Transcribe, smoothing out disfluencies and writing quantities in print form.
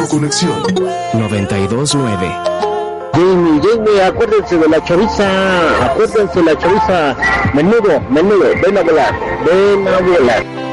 tu conexión. 92.9. Jamie, acuérdense de la chaviza, menudo, ven a volar.